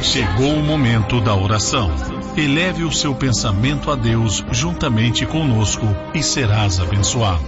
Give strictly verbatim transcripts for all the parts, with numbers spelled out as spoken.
Chegou o momento da oração. Eleve o seu pensamento a Deus juntamente conosco e serás abençoado.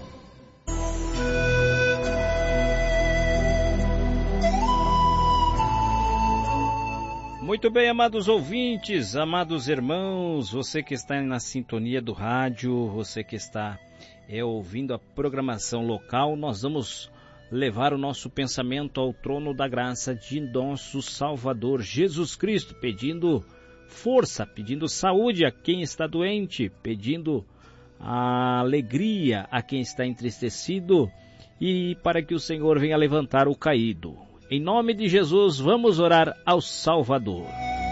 Muito bem, amados ouvintes, amados irmãos, você que está na sintonia do rádio, você que está é, ouvindo a programação local, nós vamos levar o nosso pensamento ao trono da graça de nosso Salvador Jesus Cristo, pedindo força, pedindo saúde a quem está doente, pedindo a alegria a quem está entristecido e para que o Senhor venha levantar o caído. Em nome de Jesus, vamos orar ao Salvador.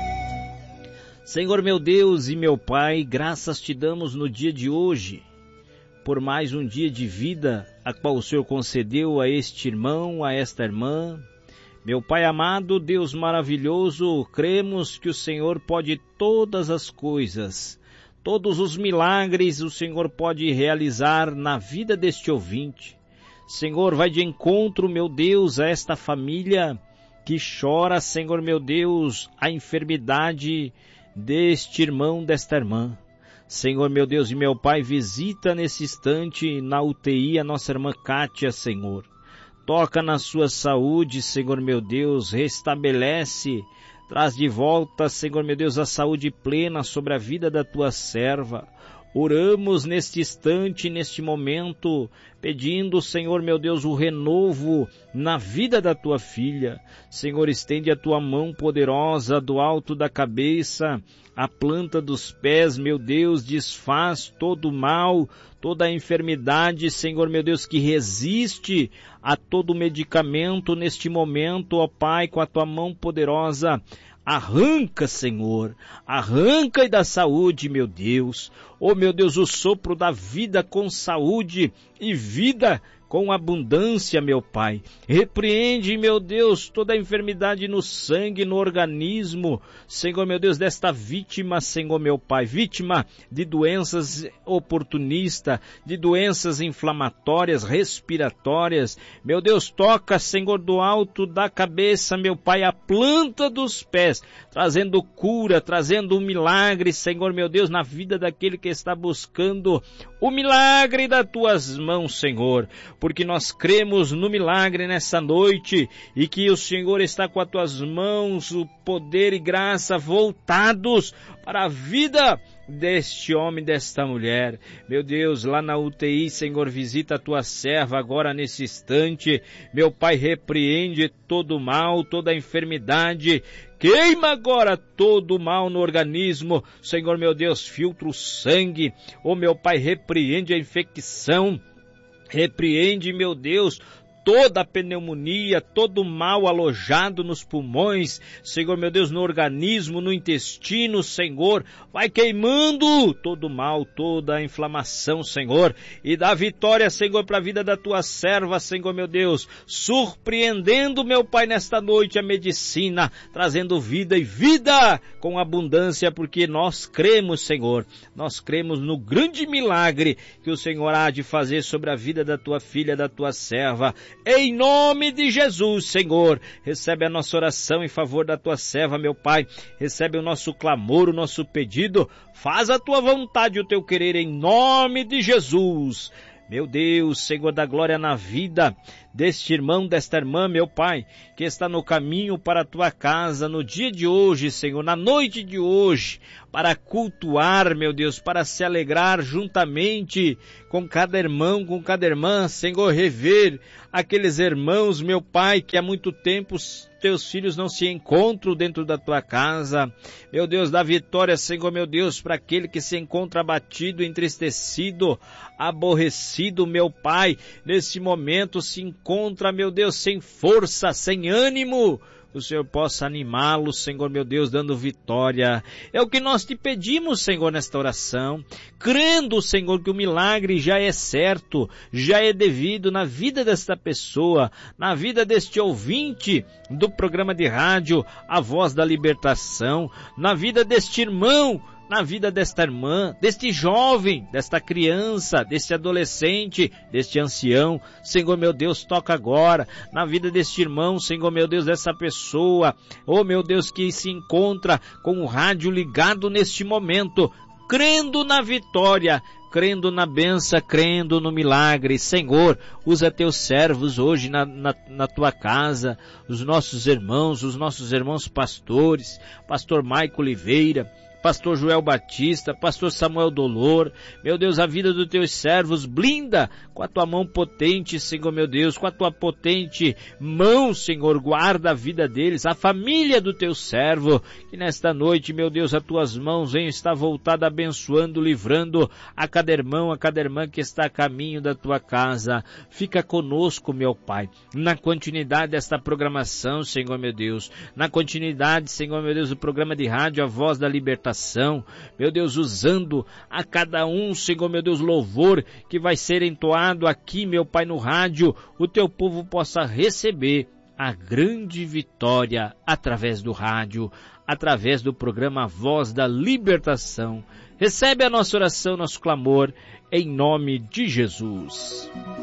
Senhor meu Deus e meu Pai, graças te damos no dia de hoje, por mais um dia de vida, a qual o Senhor concedeu a este irmão, a esta irmã. Meu Pai amado, Deus maravilhoso, cremos que o Senhor pode todas as coisas, todos os milagres o Senhor pode realizar na vida deste ouvinte. Senhor, vai de encontro, meu Deus, a esta família que chora, Senhor, meu Deus, a enfermidade deste irmão, desta irmã. Senhor, meu Deus e meu Pai, visita nesse instante na U T I a nossa irmã Kátia, Senhor. Toca na sua saúde, Senhor, meu Deus, restabelece, traz de volta, Senhor, meu Deus, a saúde plena sobre a vida da tua serva. Oramos neste instante, neste momento, pedindo, Senhor, meu Deus, o renovo na vida da tua filha. Senhor, estende a tua mão poderosa do alto da cabeça, a planta dos pés, meu Deus, desfaz todo o mal, toda a enfermidade, Senhor, meu Deus, que resiste a todo medicamento neste momento, ó Pai, com a tua mão poderosa. Arranca, Senhor, arranca e dá saúde, meu Deus. Oh, meu Deus, o sopro da vida com saúde e vida com abundância, meu Pai. Repreende, meu Deus, toda a enfermidade no sangue, no organismo, Senhor, meu Deus, desta vítima, Senhor, meu Pai, vítima de doenças oportunistas, de doenças inflamatórias, respiratórias. Meu Deus, toca, Senhor, do alto da cabeça, meu Pai, a planta dos pés, trazendo cura, trazendo um milagre, Senhor, meu Deus, na vida daquele que está buscando o milagre das tuas mãos, Senhor, porque nós cremos no milagre nessa noite e que o Senhor está com as tuas mãos, o poder e graça voltados para a vida deste homem, desta mulher. Meu Deus, lá na U T I, Senhor, visita a tua serva agora nesse instante. Meu Pai, repreende todo o mal, toda a enfermidade. Queima agora todo o mal no organismo. Senhor, meu Deus, filtra o sangue. Oh, meu Pai, repreende a infecção. Repreende, meu Deus, toda a pneumonia, todo o mal alojado nos pulmões, Senhor, meu Deus, no organismo, no intestino, Senhor, vai queimando todo o mal, toda a inflamação, Senhor, e dá vitória, Senhor, para a vida da tua serva, Senhor, meu Deus, surpreendendo, meu Pai, nesta noite a medicina, trazendo vida e vida com abundância, porque nós cremos, Senhor, nós cremos no grande milagre que o Senhor há de fazer sobre a vida da tua filha, da tua serva. Em nome de Jesus, Senhor, recebe a nossa oração em favor da tua serva, meu Pai, recebe o nosso clamor, o nosso pedido, faz a tua vontade, o teu querer, em nome de Jesus. Meu Deus, Senhor da glória, na vida deste irmão, desta irmã, meu Pai, que está no caminho para a tua casa no dia de hoje, Senhor, na noite de hoje, para cultuar, meu Deus, para se alegrar juntamente com cada irmão, com cada irmã, Senhor, rever aqueles irmãos, meu Pai, que há muito tempo teus filhos não se encontram dentro da tua casa. Meu Deus, dá vitória, Senhor, meu Deus, para aquele que se encontra abatido, entristecido, aborrecido, meu Pai, nesse momento se encontra, meu Deus, sem força, sem ânimo. O Senhor possa animá-lo, Senhor, meu Deus, dando vitória. É o que nós te pedimos, Senhor, nesta oração, crendo, Senhor, que o milagre já é certo, já é devido na vida desta pessoa, na vida deste ouvinte do programa de rádio, A Voz da Libertação, na vida deste irmão na vida desta irmã, deste jovem, desta criança, deste adolescente, deste ancião. Senhor meu Deus, toca agora na vida deste irmão, Senhor meu Deus, dessa pessoa, oh meu Deus, que se encontra com o rádio ligado neste momento, crendo na vitória, crendo na benção, crendo no milagre. Senhor, usa teus servos hoje na, na, na tua casa, os nossos irmãos, os nossos irmãos pastores, pastor Maico Oliveira, pastor Joel Batista, pastor Samuel Dolor. Meu Deus, a vida dos teus servos blinda com a tua mão potente, Senhor meu Deus, com a tua potente mão, Senhor, guarda a vida deles, a família do teu servo, que nesta noite, meu Deus, as tuas mãos venham estar voltadas, abençoando, livrando a cada irmão, a cada irmã que está a caminho da tua casa. Fica conosco, meu Pai, na continuidade desta programação, Senhor meu Deus, na continuidade, Senhor meu Deus, do programa de rádio A Voz da Libertação, meu Deus, usando a cada um, Senhor meu Deus, louvor que vai ser entoado aqui, meu Pai, no rádio, o teu povo possa receber a grande vitória através do rádio, através do programa Voz da Libertação. Recebe a nossa oração, nosso clamor, em nome de Jesus.